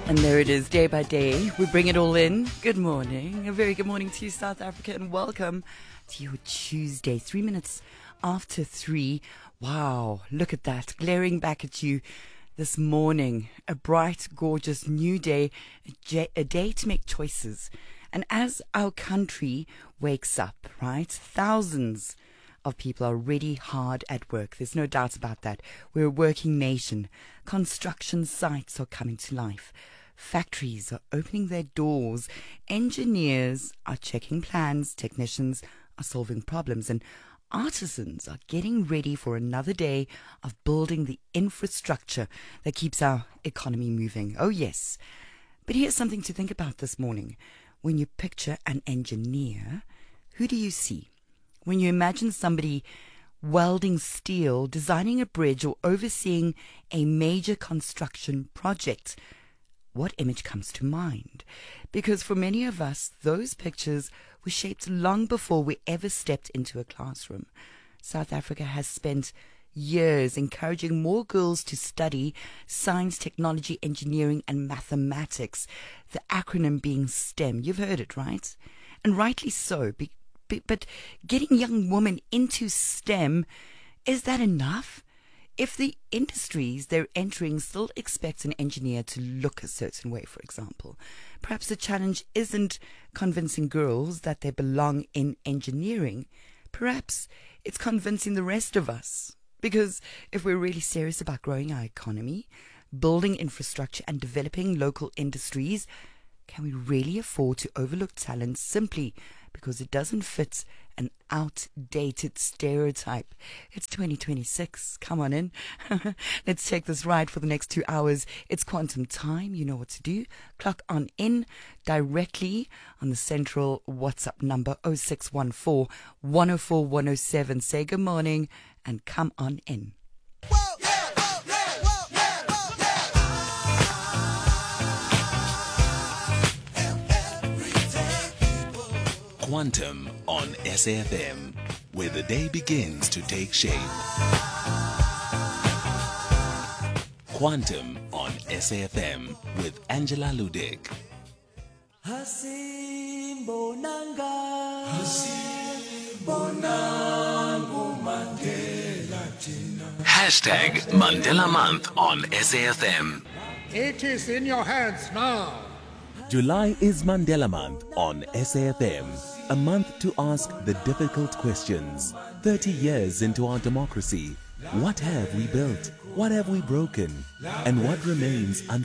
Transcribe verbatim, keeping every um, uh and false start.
And there it is, day by day. We bring it all in. Good morning. A very good morning to you, South Africa, and welcome to your Tuesday. Three minutes after three. Wow, look at that. Glaring back at you this morning. A bright, gorgeous new day. A, j- a day to make choices. And as our country wakes up, right, thousands of people are already hard at work. There's no doubt about that. We're a working nation. Construction sites are coming to life. Factories are opening their doors. Engineers are checking plans. Technicians are solving problems. And artisans are getting ready for another day of building the infrastructure that keeps our economy moving. Oh, yes. But here's something to think about this morning. When you picture an engineer, who do you see? When you imagine somebody welding steel, designing a bridge, or overseeing a major construction project, what image comes to mind? Because for many of us, those pictures were shaped long before we ever stepped into a classroom. South Africa has spent years encouraging more girls to study science, technology, engineering, and mathematics, the acronym being STEM. You've heard it, right? And rightly so. But getting young women into STEM, is that enough? If the industries they're entering still expect an engineer to look a certain way, for example, perhaps the challenge isn't convincing girls that they belong in engineering. Perhaps it's convincing the rest of us. Because if we're really serious about growing our economy, building infrastructure and developing local industries, can we really afford to overlook talent simply because it doesn't fit an outdated stereotype? It's twenty twenty-six. Come on in. Let's take this ride for the next two hours. It's quantum time. You know what to do. Clock on in directly on the central WhatsApp number oh six one four, one oh four, one oh seven. Say good morning and come on in. Quantum on S A F M, where the day begins to take shape. Quantum on S A F M with Angela Ludick. Hashtag Mandela Month on S A F M. It is in your hands now. July is Mandela Month on S A F M. A month to ask the difficult questions. thirty years into our democracy, what have we built? What have we broken? And what remains unfinished?